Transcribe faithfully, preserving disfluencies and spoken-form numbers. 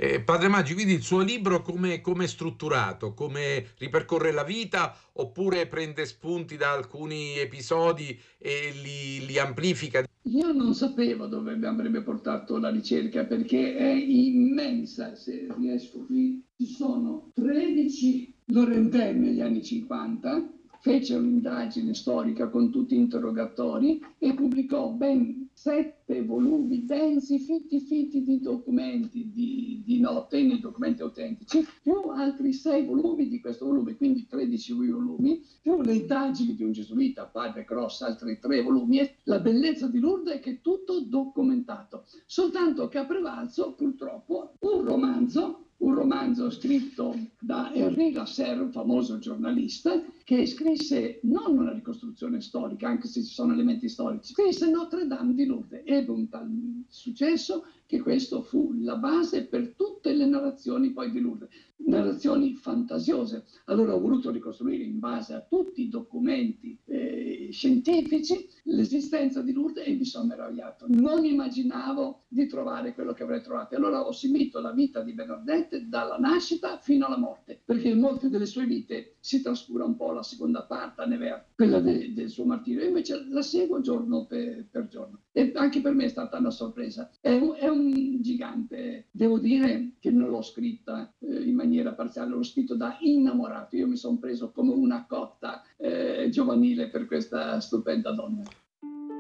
Eh, Padre Maggi, quindi il suo libro come come è strutturato? Come ripercorre la vita oppure prende spunti da alcuni episodi e li, li amplifica? Io non sapevo dove mi avrebbe portato la ricerca perché è immensa. Se riesco qui, ci sono tredici Laurentè negli anni cinquanta, fece un'indagine storica con tutti interrogatori e pubblicò ben sette volumi densi, fitti fitti di documenti di, di note, nei documenti autentici, più altri sei volumi di questo volume, quindi tredici volumi, più le indagini di un gesuita, padre Cross, altri tre volumi. E la bellezza di Lourdes è che è tutto documentato, soltanto che ha prevalso purtroppo un romanzo un romanzo scritto da Henri Lasserre, un famoso giornalista, che scrisse non una ricostruzione storica, anche se ci sono elementi storici, scrisse Notre Dame di Lourdes. Ebbe un tal successo che questo fu la base per tutte le narrazioni poi di Lourdes, narrazioni fantasiose. Allora ho voluto ricostruire in base a tutti i documenti eh, scientifici l'esistenza di Lourdes e mi sono meravigliato. Non immaginavo di trovare quello che avrei trovato. Allora ho seguito la vita di Bernadette dalla nascita fino alla morte, perché in molte delle sue vite si trascura un po' la seconda parte, Nevers, quella de, del suo martirio. Io invece la seguo giorno per, per giorno. E anche per me è stata una sorpresa. È un, è un gigante. Devo dire che non l'ho scritta eh, in maniera parziale, l'ho scritto da innamorato. Io mi sono preso come una cotta eh, giovanile per questa stupenda donna.